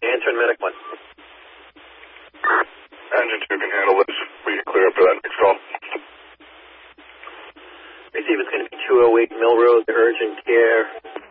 Answering medic 1. Engine 2 can handle this. We can clear up for that next call. Receive, it's going to be 208 Mill Road, urgent care.